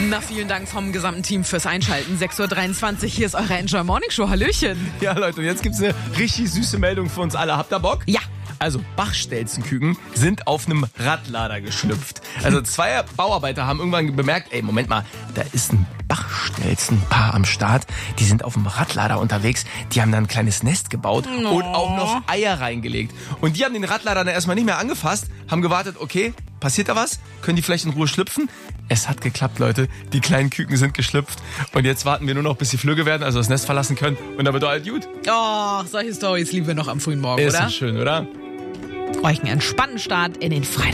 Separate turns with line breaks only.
Na, vielen Dank vom gesamten Team fürs Einschalten. 6.23 Uhr, hier ist eure Enjoy Morning Show. Hallöchen.
Ja, Leute, und jetzt gibt's eine richtig süße Meldung für uns alle. Habt ihr Bock?
Ja.
Also, Bachstelzenküken sind auf einem Radlader geschlüpft. Also, zwei Bauarbeiter haben irgendwann bemerkt, ey, Moment mal, da ist ein Bachstelzenpaar am Start. Die sind auf dem Radlader unterwegs. Die haben da ein kleines Nest gebaut und auch noch Eier reingelegt. Und die haben den Radlader dann erstmal nicht mehr angefasst, haben gewartet, okay, passiert da was? Können die vielleicht in Ruhe schlüpfen? Es hat geklappt, Leute. Die kleinen Küken sind geschlüpft. Und jetzt warten wir nur noch, bis sie flügge werden, also das Nest verlassen können. Und dann wird doch halt gut.
Oh, solche Stories lieben wir noch am frühen Morgen,
Ist
oder?
das schön, oder?
Euch einen entspannten Start in den Freitag.